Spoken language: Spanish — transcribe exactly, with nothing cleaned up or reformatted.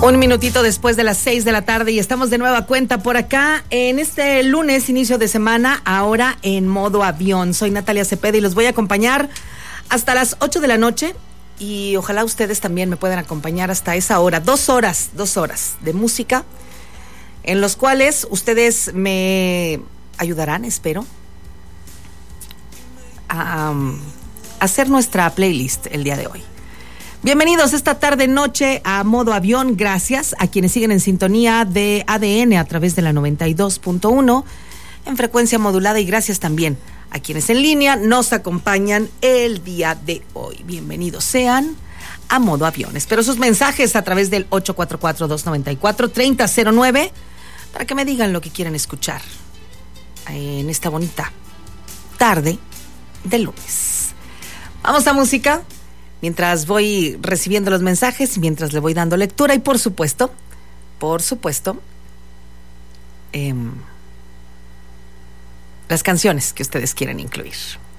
Un minutito después de las seis de la tarde y estamos de nueva cuenta por acá en este lunes, inicio de semana, ahora en modo avión. Soy Natalia Cepeda y los voy a acompañar hasta las ocho de la noche y ojalá ustedes también me puedan acompañar hasta esa hora. Dos horas, dos horas de música en los cuales ustedes me ayudarán, espero, a um, hacer nuestra playlist el día de hoy. Bienvenidos esta tarde noche a Modo Avión. Gracias a quienes siguen en sintonía de A D N a través de la noventa y dos punto uno en frecuencia modulada, y gracias también a quienes en línea nos acompañan el día de hoy. Bienvenidos sean a Modo Avión. Espero sus mensajes a través del ocho cuatro cuatro, dos nueve cuatro, tres cero cero nueve para que me digan lo que quieren escuchar en esta bonita tarde de lunes. Vamos a música mientras voy recibiendo los mensajes y mientras le voy dando lectura, y por supuesto, por supuesto, eh, las canciones que ustedes quieren incluir.